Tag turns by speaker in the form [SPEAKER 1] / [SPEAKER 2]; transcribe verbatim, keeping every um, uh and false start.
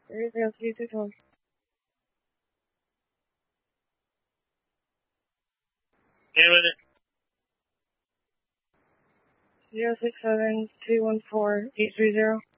[SPEAKER 1] Three zero three six one.
[SPEAKER 2] Get with it.
[SPEAKER 1] Zero six seven two one four eight three zero.